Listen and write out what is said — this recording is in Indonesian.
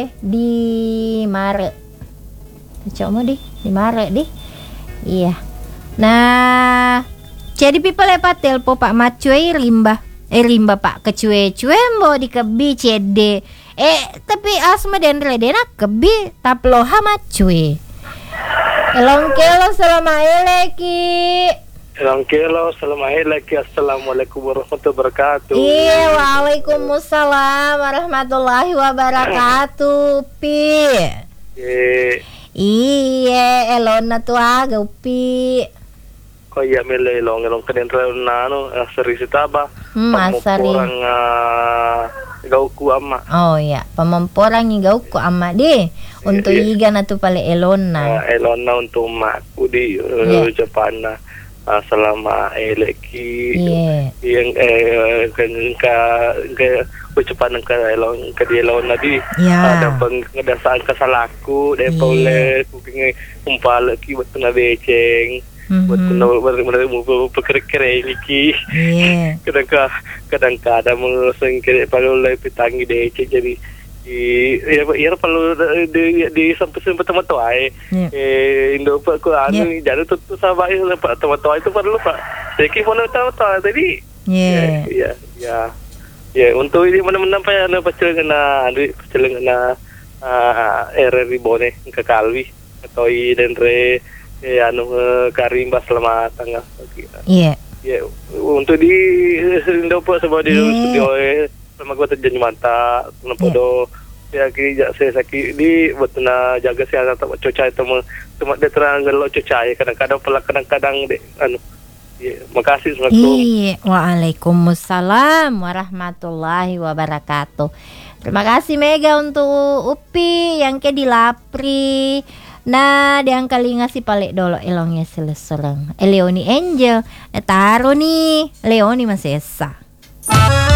di Mare. Coba di Mare di. Iya. Nah, jadi people lepat telpo Pak Macuy rimba Pak kecue mbo di kebi cede. Tapi asma dan redena kebi taploha Macuy. Elong kelo selama eleki. Elong kelo selama eleki. Assalamualaikum warahmatullahi wabarakatuh. Iya, waalaikumsalam warahmatullahi wabarakatuh. Pi. Iya, elona tuh aga Pi. Oh iya mele elong kenen nano seri sitaba. Masari. Orang gauku amma. Oh iya, pememporang gauku amma di. Untuk iga na tu pale elona. Elona untuk makku di Jepang. Selama eleki. Yang ke ucapan ke elona di. Ada pengadasaan kesalaku. Dia boleh kuking umpal ki buat kena beceng. Buat berkere-kere ini kadang-kadang mengusung kere perlu lebih tangi deh jadi ya perlu di sampai pertama tu Indo pak ko anu jadi tu sahabat itu pertama tu itu perlu pak seki pun tahu tadi ya untuk ini mana-mana apa anu pacelengan era ribone ke kalwi atau dan karimba selamat tanggal. Iya. Ya, untuk di Indopo sebab di studio sama gua terjanji mata, podo ya ki saya sakit di betuna jaga kesehatan tak cuaca itu cuma dia terang lo cuaca kadang-kadang deh makasih assalamualaikum. Iya, waalaikumsalam warahmatullahi wabarakatuh. Terima kasih Mega untuk Upi yang ke dilapri. Nah, yang kali ngasih palek dolo elongnya selesai. Leoni Angel, taruh nih Leoni masih esa.